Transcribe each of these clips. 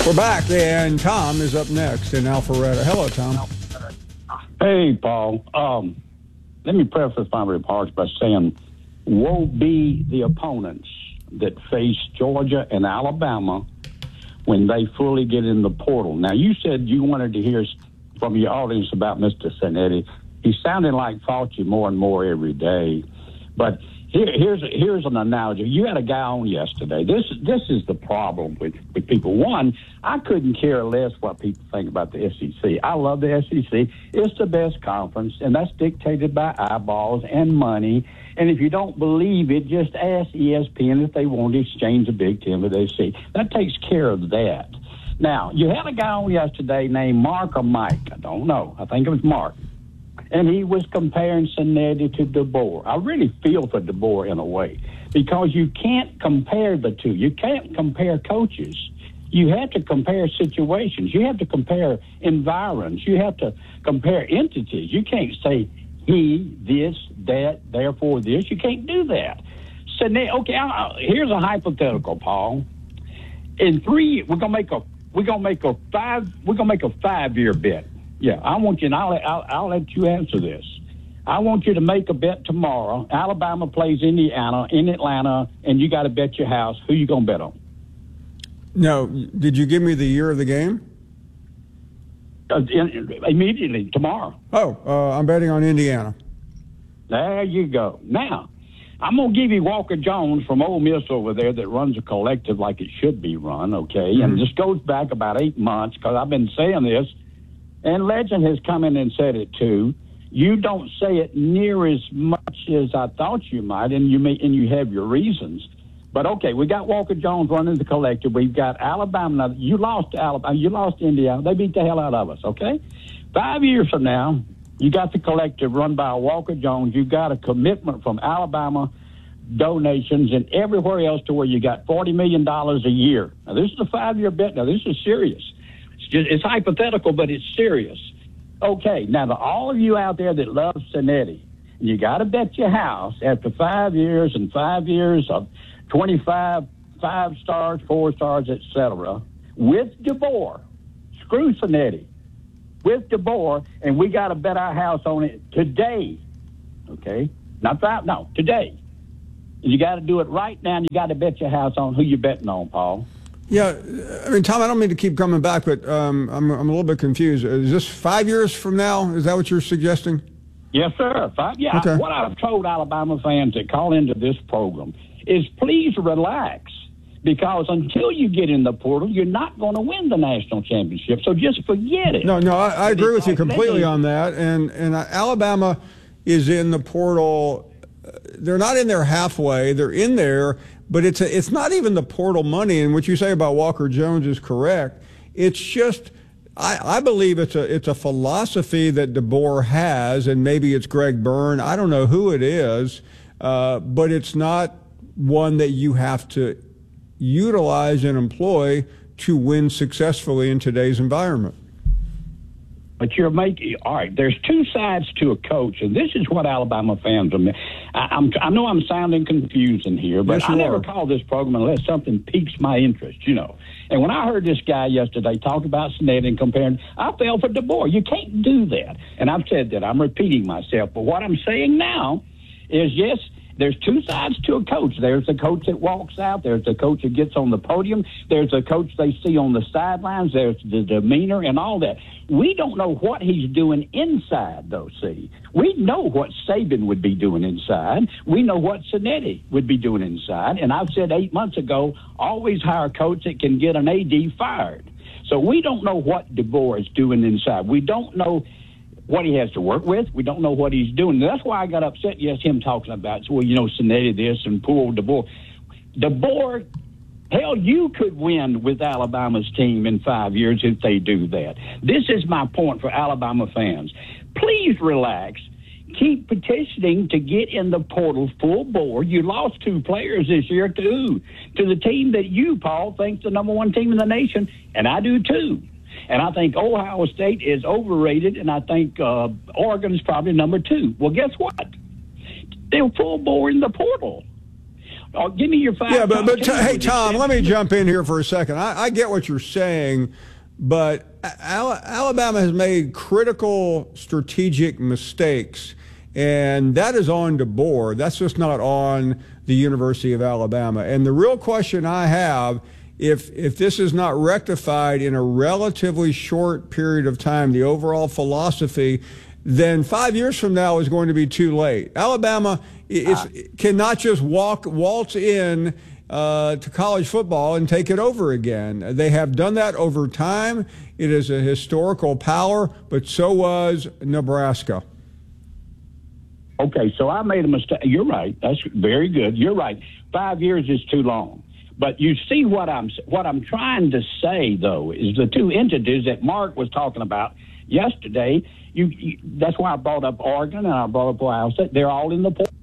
We're back, and Tom is up next in Alpharetta. Hello, Tom. Hey, Paul. Let me preface my remarks by saying, woe be the opponents that face Georgia and Alabama when they fully get in the portal. Now, you said you wanted to hear from your audience about Mr. Cincinnati. He's sounding like Fauci more and more every day. But here's an analogy. You had a guy on yesterday. This is the problem with people. One, I couldn't care less what people think about the SEC. I love the SEC. It's the best conference, and that's dictated by eyeballs and money. And if you don't believe it, just ask ESPN if they want to exchange the Big Ten with the SEC. That takes care of that. Now, you had a guy on yesterday named Mark or Mike. I don't know. I think it was Mark. And he was comparing Cincinnati to DeBoer. I really feel for DeBoer in a way because you can't compare the two. You can't compare coaches. You have to compare situations. You have to compare environs. You have to compare entities. You can't say he, this, that, therefore this. You can't do that. So, okay, here's a hypothetical, Paul. In 3 years, we're gonna make a 5-year bet. Yeah, I want you, and I'll let you answer this. I want you to make a bet tomorrow. Alabama plays Indiana in Atlanta, and you got to bet your house. Who you gonna bet on? No, did you give me the year of the game? Immediately tomorrow. I'm betting on Indiana. There you go. Now, I'm going to give you Walker Jones from Ole Miss over there that runs a collective like it should be run, okay? And this goes back about 8 months because I've been saying this, and Legend has come in and said it too. You don't say it near as much as I thought you might, and you have your reasons. But, okay, we got Walker Jones running the collective. We've got Alabama. Now, you lost to Alabama. You lost to Indiana. They beat the hell out of us, okay? 5 years from now, you got the collective run by Walker Jones. You got a commitment from Alabama donations and everywhere else to where you got $40 million a year. Now, this is a 5-year bet. Now, this is serious. It's hypothetical, but it's serious. Okay, now, to all of you out there that love Cincinnati, you got to bet your house after 5 years and 5 years of 25 5 stars, 4 stars, etc. with DeBoer. Screw Cincinnati. With DeBoer, and we got to bet our house on it today. Okay? Not five, no, today. And you got to do it right now, and you got to bet your house on who you're betting on, Paul. Yeah, I mean, Tom, I don't mean to keep coming back, but I'm a little bit confused. Is this 5 years from now? Is that what you're suggesting? Yes, sir. Yeah. Okay. What I've told Alabama fans that call into this program is please relax, because until you get in the portal, you're not going to win the national championship. So just forget it. No, I agree with you completely on that. And Alabama is in the portal. They're not in there halfway. They're in there, but it's not even the portal money. And what you say about Walker Jones is correct. It's just I believe it's a philosophy that DeBoer has, and maybe it's Greg Byrne. I don't know who it is, but it's not one that you have to utilize and employ to win successfully in today's environment. But you're making, all right, there's two sides to a coach, and this is what Alabama fans are. I know I'm sounding confusing here, but yes, I never call this program unless something piques my interest, you know. And when I heard this guy yesterday talk about Cincinnati and comparing, I fell for DeBoer. You can't do that. And I've said that. I'm repeating myself. But what I'm saying now is, yes, there's two sides to a coach. There's the coach that walks out. There's the coach that gets on the podium. There's the coach they see on the sidelines. There's the demeanor and all that. We don't know what he's doing inside, though, see. We know what Saban would be doing inside. We know what Cincinnati would be doing inside. And I've said 8 months ago, always hire a coach that can get an AD fired. So we don't know what DeBoer is doing inside. We don't know what he has to work with. We don't know what he's doing. And that's why I got upset, yes, him talking about, well, you know, Cincinnati this and poor old DeBoer. DeBoer, hell, you could win with Alabama's team in 5 years if they do that. This is my point for Alabama fans. Please relax. Keep petitioning to get in the portal full bore. You lost 2 players this year to the team that you, Paul, think's the number 1 team in the nation, and I do too. And I think Ohio State is overrated, and I think Oregon is probably number 2. Well, guess what? They're full bore in the portal. Give me your 5. Yeah, but hey, Tom, let me jump in here for a second. I get what you're saying, but Alabama has made critical strategic mistakes, and that is on DeBoer. That's just not on the University of Alabama. And the real question I have, if this is not rectified in a relatively short period of time, the overall philosophy, then 5 years from now is going to be too late. Alabama cannot just waltz in to college football and take it over again. They have done that over time. It is a historical power, but so was Nebraska. Okay, so I made a mistake. You're right. That's very good. You're right. 5 years is too long. But you see what I'm trying to say, though, is the two entities that Mark was talking about yesterday. That's why I brought up Oregon and I brought up Ohio State. They're all in the portal.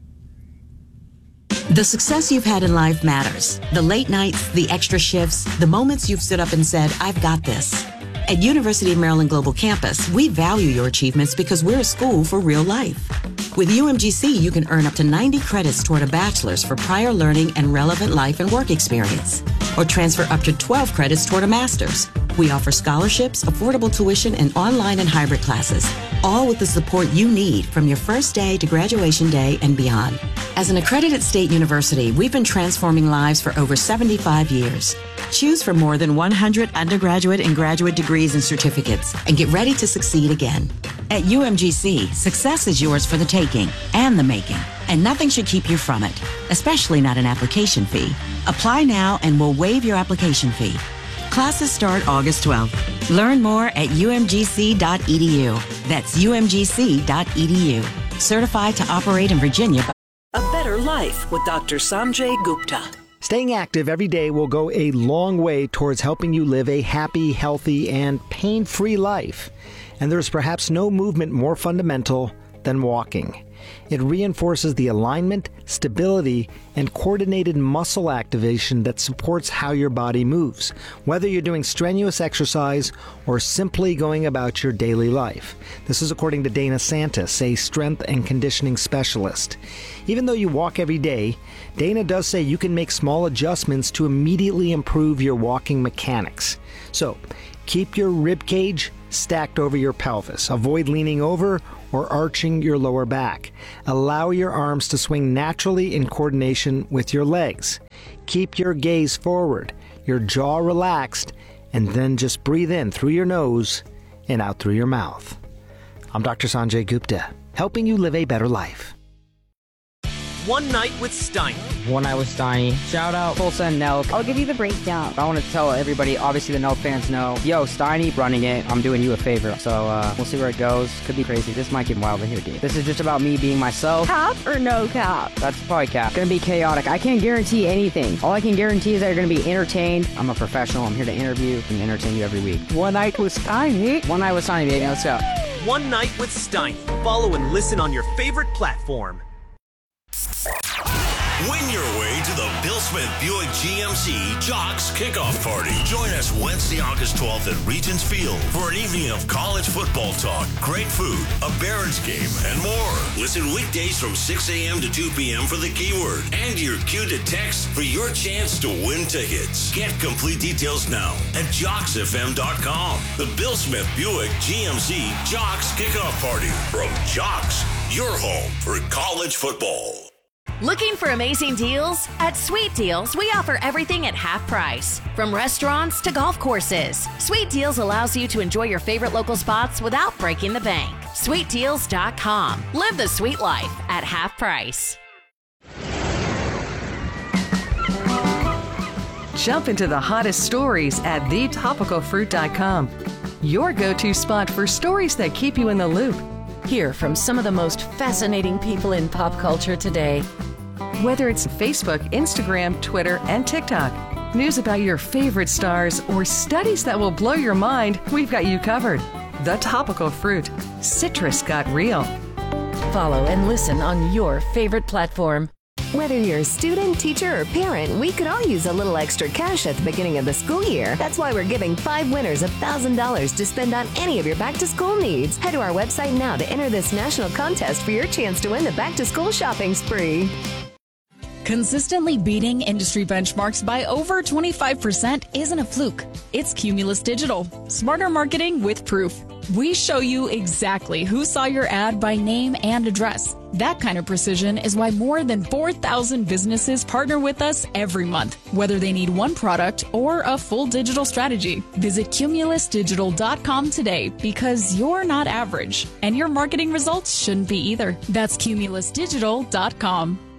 The success you've had in life matters. The late nights, the extra shifts, the moments you've stood up and said, I've got this. At University of Maryland Global Campus, we value your achievements because we're a school for real life. With UMGC, you can earn up to 90 credits toward a bachelor's for prior learning and relevant life and work experience, or transfer up to 12 credits toward a master's. We offer scholarships, affordable tuition, and online and hybrid classes, all with the support you need from your first day to graduation day and beyond. As an accredited state university, we've been transforming lives for over 75 years. Choose from more than 100 undergraduate and graduate degrees and certificates, and get ready to succeed again. At UMGC, success is yours for the taking and the making, and nothing should keep you from it, especially not an application fee. Apply now and we'll waive your application fee. Classes start August 12th. Learn more at umgc.edu. That's umgc.edu. Certified to operate in Virginia. A Better Life with Dr. Sanjay Gupta. Staying active every day will go a long way towards helping you live a happy, healthy, and pain-free life. And there's perhaps no movement more fundamental than walking. It reinforces the alignment, stability, and coordinated muscle activation that supports how your body moves, whether you're doing strenuous exercise or simply going about your daily life. This is according to Dana Santis, a strength and conditioning specialist. Even though you walk every day, Dana does say you can make small adjustments to immediately improve your walking mechanics. So, keep your rib cage stacked over your pelvis. Avoid leaning over or arching your lower back. Allow your arms to swing naturally in coordination with your legs. Keep your gaze forward, your jaw relaxed, and then just breathe in through your nose and out through your mouth. I'm Dr. Sanjay Gupta, helping you live a better life. One Night with Steiny. One Night with Steiny. Shout out Tulsa and Nelk. I'll give you the breakdown. I want to tell everybody, obviously the Nelk fans know, yo, Steiny running it, I'm doing you a favor. So we'll see where it goes. Could be crazy. This might get wild in here, dude. This is just about me being myself. Cap or no cap? That's probably cap. Gonna be chaotic. I can't guarantee anything. All I can guarantee is that you're gonna be entertained. I'm a professional. I'm here to interview and entertain you every week. One Night with Steiny. One Night with Steiny, baby. Let's go. One Night with Steiny. Follow and listen on your favorite platform. Win your way to the Bill Smith Buick GMC Jocks Kickoff Party. Join us Wednesday, August 12th at Regents Field for an evening of college football talk, great food, a Barons game, and more. Listen weekdays from 6 a.m. to 2 p.m. for the keyword and your cue to text for your chance to win tickets. Get complete details now at JocksFM.com. The Bill Smith Buick GMC Jocks Kickoff Party from Jocks, your home for college football. Looking for amazing deals? At Sweet Deals, we offer everything at half price. From restaurants to golf courses, Sweet Deals allows you to enjoy your favorite local spots without breaking the bank. SweetDeals.com. Live the sweet life at half price. Jump into the hottest stories at thetopicalfruit.com. Your go-to spot for stories that keep you in the loop. Hear from some of the most fascinating people in pop culture today. Whether it's Facebook, Instagram, Twitter, and TikTok, news about your favorite stars, or studies that will blow your mind, we've got you covered. The Topical Fruit. Citrus got real. Follow and listen on your favorite platform. Whether you're a student, teacher, or parent, we could all use a little extra cash at the beginning of the school year. That's why we're giving 5 winners $1,000 to spend on any of your back-to-school needs. Head to our website now to enter this national contest for your chance to win the back-to-school shopping spree. Consistently beating industry benchmarks by over 25% isn't a fluke. It's Cumulus Digital. Smarter marketing with proof. We show you exactly who saw your ad by name and address. That kind of precision is why more than 4,000 businesses partner with us every month, whether they need one product or a full digital strategy. Visit cumulusdigital.com today because you're not average, and your marketing results shouldn't be either. That's cumulusdigital.com.